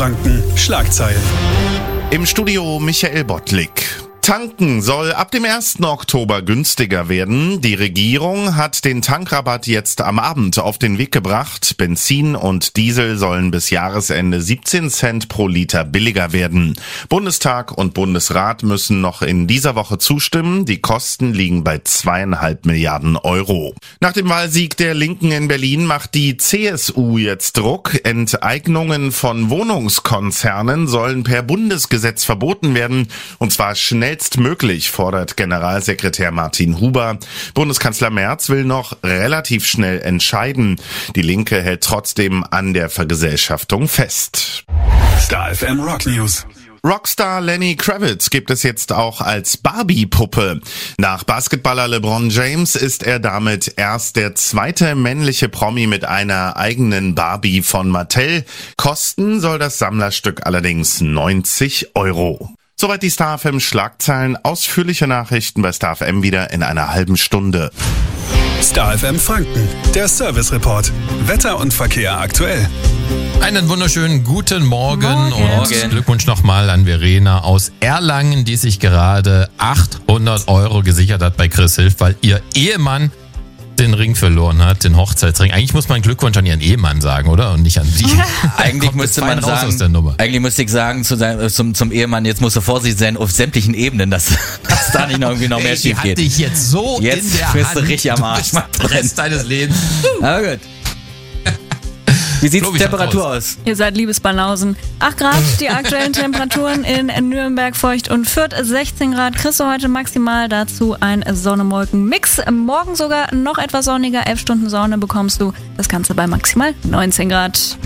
Franken Schlagzeilen. Im Studio Michael Bottlik. Tanken soll ab dem 1. Oktober günstiger werden. Die Regierung hat den Tankrabatt jetzt am Abend auf den Weg gebracht. Benzin und Diesel sollen bis Jahresende 17 Cent pro Liter billiger werden. Bundestag und Bundesrat müssen noch in dieser Woche zustimmen. Die Kosten liegen bei 2,5 Milliarden Euro. Nach dem Wahlsieg der Linken in Berlin macht die CSU jetzt Druck. Enteignungen von Wohnungskonzernen sollen per Bundesgesetz verboten werden. Und zwar schnellstmöglich, fordert Generalsekretär Martin Huber. Bundeskanzler Merz will noch relativ schnell entscheiden. Die Linke hält trotzdem an der Vergesellschaftung fest. Star FM Rock News. Rockstar Lenny Kravitz gibt es jetzt auch als Barbie-Puppe. Nach Basketballer LeBron James ist er damit erst der zweite männliche Promi mit einer eigenen Barbie von Mattel. Kosten soll das Sammlerstück allerdings 90 Euro. Soweit die Star FM Schlagzeilen. Ausführliche Nachrichten bei Star FM wieder in einer halben Stunde. Star FM Franken, der Service Report. Wetter und Verkehr aktuell. Einen wunderschönen guten Morgen. Morgen. Und Glückwunsch nochmal an Verena aus Erlangen, die sich gerade 800 Euro gesichert hat bei Chris Hilf, weil ihr Ehemann den Ring verloren hat, den Hochzeitsring. Eigentlich muss man Glückwunsch an ihren Ehemann sagen, oder? Und nicht an sie. Eigentlich müsste man sagen, eigentlich müsste ich sagen zum Ehemann, jetzt musst du vorsichtig sein auf sämtlichen Ebenen, dass da nicht noch irgendwie noch mehr schief geht. Die hat dich jetzt so jetzt in der bist Hand. Du richtig am Arsch. Den Rest deines Lebens. Aber gut. Wie sieht die Temperatur aus? Ihr seid Liebesbanausen. 8 Grad, die aktuellen Temperaturen in Nürnberg, Feucht und Fürth 16 Grad. Kriegst du heute maximal dazu ein Sonne-Molken-Mix. Morgen sogar noch etwas sonniger, 11 Stunden Sonne bekommst du. Das Ganze bei maximal 19 Grad.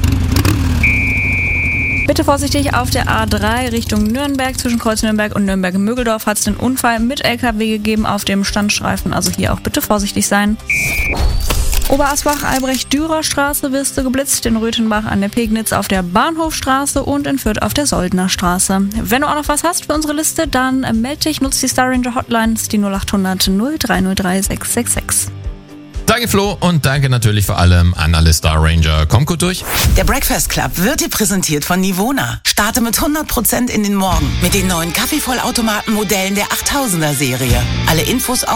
Bitte vorsichtig auf der A3 Richtung Nürnberg. Zwischen Kreuz Nürnberg und Nürnberg-Mögeldorf hat es den Unfall mit LKW gegeben auf dem Standstreifen. Also hier auch bitte vorsichtig sein. Oberasbach, Albrecht-Dürer-Straße wirst du geblitzt, in Röthenbach an der Pegnitz auf der Bahnhofstraße und in Fürth auf der Soldner Straße. Wenn du auch noch was hast für unsere Liste, dann melde dich, nutzt die Star Ranger Hotlines, die 0800 0303 666. Danke Flo und danke natürlich vor allem an alle Star Ranger. Kommt gut durch. Der Breakfast Club wird dir präsentiert von Nivona. Starte mit 100% in den Morgen mit den neuen Kaffeevollautomaten-Modellen der 8000er Serie. Alle Infos